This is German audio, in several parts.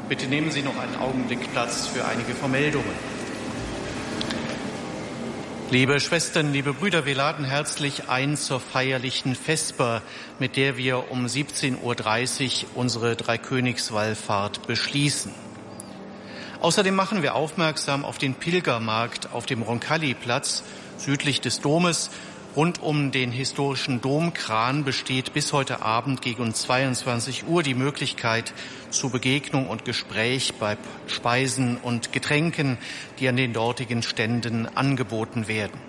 Bitte nehmen Sie noch einen Augenblick Platz für einige Vermeldungen. Liebe Schwestern, liebe Brüder, wir laden herzlich ein zur feierlichen Vesper, mit der wir um 17:30 Uhr unsere Dreikönigswallfahrt beschließen. Außerdem machen wir aufmerksam auf den Pilgermarkt auf dem Roncalli-Platz südlich des Domes. Rund um den historischen Domkran besteht bis heute Abend gegen 22 Uhr die Möglichkeit zu Begegnung und Gespräch bei Speisen und Getränken, die an den dortigen Ständen angeboten werden.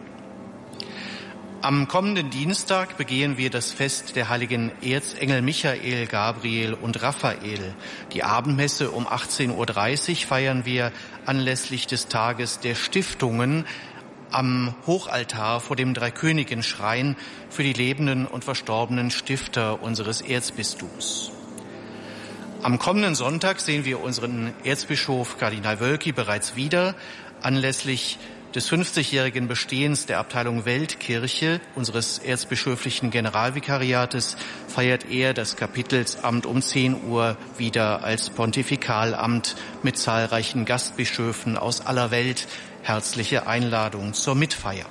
Am kommenden Dienstag begehen wir das Fest der heiligen Erzengel Michael, Gabriel und Raphael. Die Abendmesse um 18:30 Uhr feiern wir anlässlich des Tages der Stiftungen am Hochaltar vor dem Dreikönigenschrein für die lebenden und verstorbenen Stifter unseres Erzbistums. Am kommenden Sonntag sehen wir unseren Erzbischof Kardinal Wölki bereits wieder. Anlässlich des 50-jährigen Bestehens der Abteilung Weltkirche unseres erzbischöflichen Generalvikariates feiert er das Kapitelsamt um 10 Uhr wieder als Pontifikalamt mit zahlreichen Gastbischöfen aus aller Welt. Herzliche Einladung zur Mitfeier.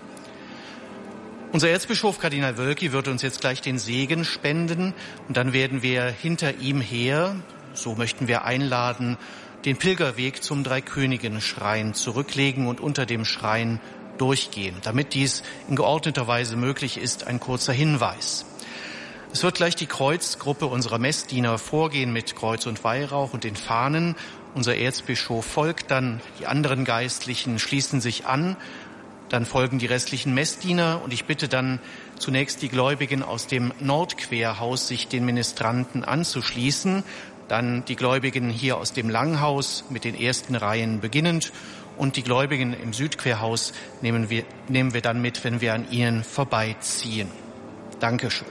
Unser Erzbischof Kardinal Wölki wird uns jetzt gleich den Segen spenden und dann werden wir hinter ihm her, so möchten wir einladen, den Pilgerweg zum Dreikönigenschrein zurücklegen und unter dem Schrein durchgehen. Damit dies in geordneter Weise möglich ist, ein kurzer Hinweis. Es wird gleich die Kreuzgruppe unserer Messdiener vorgehen mit Kreuz und Weihrauch und den Fahnen. Unser Erzbischof folgt dann, die anderen Geistlichen schließen sich an, dann folgen die restlichen Messdiener und ich bitte dann zunächst die Gläubigen aus dem Nordquerhaus, sich den Ministranten anzuschließen, dann die Gläubigen hier aus dem Langhaus mit den ersten Reihen beginnend und die Gläubigen im Südquerhaus nehmen wir dann mit, wenn wir an ihnen vorbeiziehen. Dankeschön.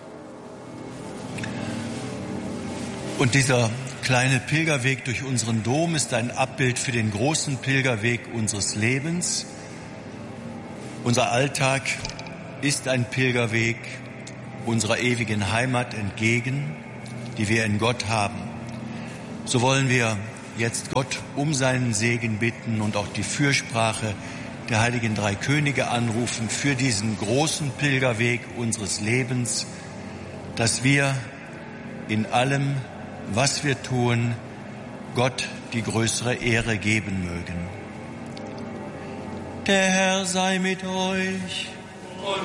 Und dieser kleine Pilgerweg durch unseren Dom ist ein Abbild für den großen Pilgerweg unseres Lebens. Unser Alltag ist ein Pilgerweg unserer ewigen Heimat entgegen, die wir in Gott haben. So wollen wir jetzt Gott um seinen Segen bitten und auch die Fürsprache der heiligen drei Könige anrufen für diesen großen Pilgerweg unseres Lebens, dass wir in allem, was wir tun, Gott die größere Ehre geben mögen. Der Herr sei mit euch.